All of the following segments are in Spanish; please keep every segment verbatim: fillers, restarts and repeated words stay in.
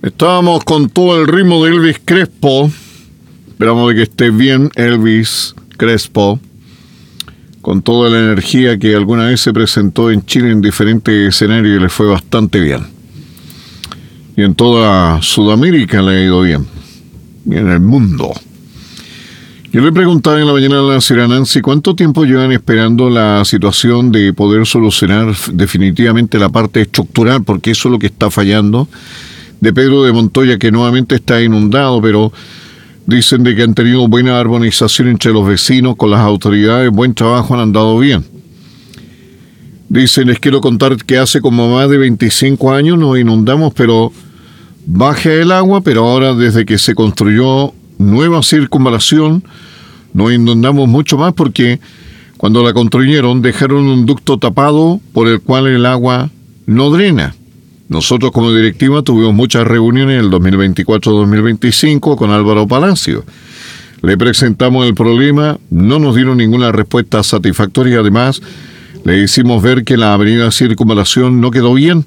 Estábamos con todo el ritmo de Elvis Crespo. Esperamos de que esté bien Elvis Crespo, con toda la energía que alguna vez se presentó en Chile en diferentes escenarios y le fue bastante bien. Y en toda Sudamérica le ha ido bien. Y en el mundo. Yo le preguntaba en la mañana a la señora Nancy cuánto tiempo llevan esperando la situación de poder solucionar definitivamente la parte estructural, porque eso es lo que está fallando, de Pedro de Montoya, que nuevamente está inundado, pero dicen de que han tenido buena armonización entre los vecinos con las autoridades, buen trabajo, han andado bien. Dicen, les quiero contar que hace como más de veinticinco años nos inundamos, pero baja el agua, pero ahora desde que se construyó nueva circunvalación nos inundamos mucho más, porque cuando la construyeron dejaron un ducto tapado por el cual el agua no drena. Nosotros como directiva tuvimos muchas reuniones en el dos mil veinticuatro dos mil veinticinco con Álvaro Palacio. Le presentamos el problema, no nos dieron ninguna respuesta satisfactoria. Además, le hicimos ver que la avenida Circunvalación no quedó bien.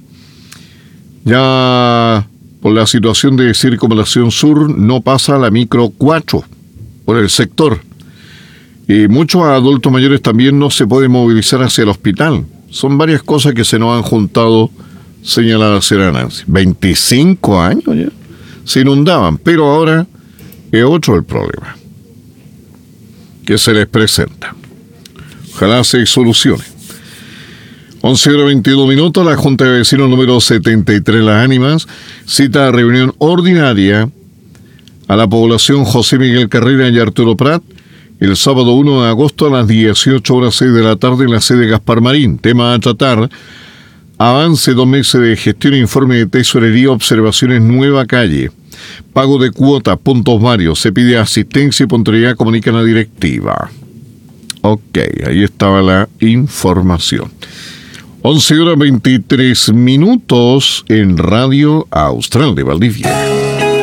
Ya por la situación de Circunvalación Sur no pasa la micro cuatro por el sector. Y muchos adultos mayores también no se pueden movilizar hacia el hospital. Son varias cosas que se nos han juntado, señala la señora Nancy. veinticinco años ya se inundaban, pero ahora es otro el problema que se les presenta. Ojalá se solucione. once horas veintidós minutos, la Junta de Vecinos número setenta y tres Las Ánimas cita a reunión ordinaria a la población José Miguel Carrera y Arturo Prat el sábado uno de agosto a las dieciocho horas seis de la tarde en la sede Gaspar Marín. Tema a tratar: avance dos meses de gestión, informe de tesorería, observaciones nueva calle, pago de cuota, puntos varios, se pide asistencia y puntualidad, comunica la directiva. Ok, ahí estaba la información. once horas veintitrés minutos en Radio Austral de Valdivia.